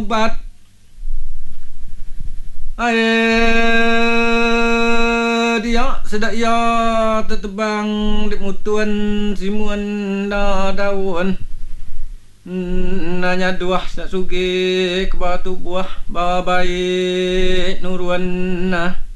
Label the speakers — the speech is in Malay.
Speaker 1: ubat. Dia sedak ya tetebang di mutuan simuan da daun. Nanya duah sak suge ke batu buah babai nuruan nah.